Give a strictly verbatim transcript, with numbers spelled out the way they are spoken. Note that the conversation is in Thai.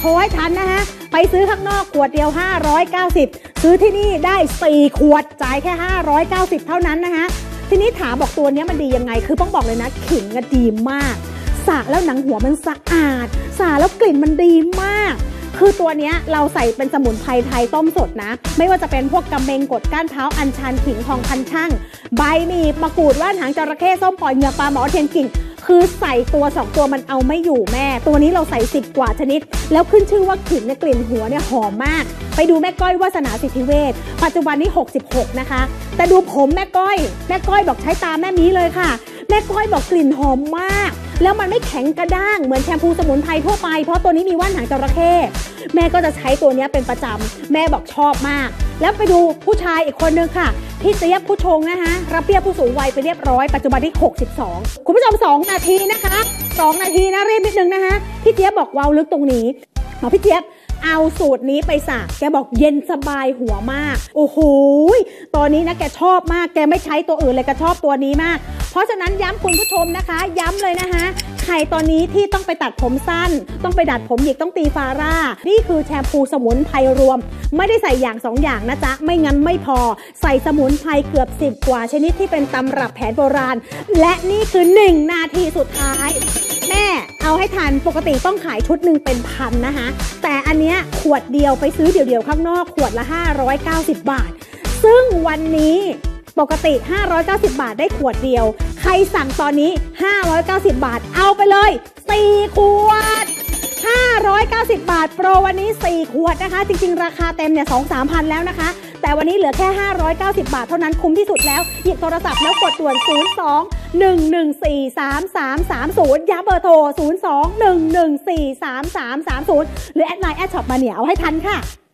รให้ทันนะฮะไปซื้อข้างนอกขวดเดียวห้าร้อยเก้าสิบซื้อที่นี่ได้สี่ขวดจ่ายแค่ห้าร้อยเก้าสิบเท่านั้นนะฮะทีนี้ถามบอกตัวนี้มันดียังไงคือต้องบอกเลยนะขิงดีมากสระแล้วหนังหัวมันสะอาดสระแล้วกลิ่นมันดีมากคือตัวนี้เราใส่เป็นสมุนไพรไทยต้มสดนะไม่ว่าจะเป็นพวกกำเมงกดก้านเท้าอัญชันขิงทองพันช่างใบมีมะกรูดว่านหางจระเข้ส้มปล่อยเหงือกปลาหมอเทียนกิ่งคือใส่ตัวสองตัวมันเอาไม่อยู่แม่ตัวนี้เราใส่สิบกว่าชนิดแล้วขึ้นชื่อว่าขิงเนี่ยกลิ่นหัวเนี่ยหอมมากไปดูแม่ก้อยวาสนาสิทธิเวชปัจจุบันนี้หกสิบหกนะคะแต่ดูผมแม่ก้อยแม่ก้อยบอกใช้ตามแม่มีเลยค่ะแม่ก้อยบอกกลิ่นหอมมากแล้วมันไม่แข็งกระด้างเหมือนแชมพูสมุนไพรทั่วไปเพราะตัวนี้มีว่านหางจระเข้แม่ก็จะใช้ตัวนี้เป็นประจำแม่บอกชอบมากแล้วไปดูผู้ชายอีกคนนึงค่ะพี่เจี๊ยบผู้ชงนะคะรับเบี้ยผู้สูงวัยไปเรียบร้อยปัจจุบันที่หกสิบสองคุณผู้ชมสองนาทีนะคะสองนาทีนะรีบนิดนึงนะคะพี่เจี๊ยบบอกว้าวลึกตรงนี้หมอพี่เจี๊ยบเอาสูตรนี้ไปสระแกบอกเย็นสบายหัวมากโอ้โหตอนนี้นะแกชอบมากแกไม่ใช้ตัวอื่นเลยแกชอบตัวนี้มากเพราะฉะนั้นย้ำคุณผู้ชมนะคะย้ำเลยนะคะใครตอนนี้ที่ต้องไปตัดผมสั้นต้องไปดัดผมหยิกต้องตีฟาร่านี่คือแชมพูสมุนไพรรวมไม่ได้ใส่อย่างสองอย่างนะจ๊ะไม่งั้นไม่พอใส่สมุนไพรเกือบสิบกว่าชนิดที่เป็นตำรับแผนโบราณและนี่คือหนึ่งนาทีสุดท้ายแม่เอาให้ทันปกติต้องขายชุดหนึ่งเป็นพันนะคะแต่อันเนี้ยขวดเดียวไปซื้อเดี่ยวๆข้างนอกขวดละห้าร้อยเก้าสิบบาทซึ่งวันนี้ปกติห้าร้อยเก้าสิบบาทได้ขวดเดียวใครสั่งตอนนี้ห้าร้อยเก้าสิบบาทเอาไปเลยสี่ขวดห้าร้อยเก้าสิบบาทโปรวันนี้สี่ขวดนะคะจริงๆราคาเต็มเนี่ย สองถึงสามพัน แล้วนะคะแต่วันนี้เหลือแค่ห้าร้อยเก้าสิบบาทเท่านั้นคุ้มที่สุดแล้วหยิบโทรศัพท์แล้วกดด่วนศูนย์ สอง หนึ่ง หนึ่ง สี่ สาม สาม สามศูนย์ย้ำเบอร์โทรศูนย์ สอง หนึ่ง หนึ่ง สี่ สาม สาม สามศูนย์หรือแอดไลน์แอดช็อปมาเนี่ยเอาให้ทันค่ะ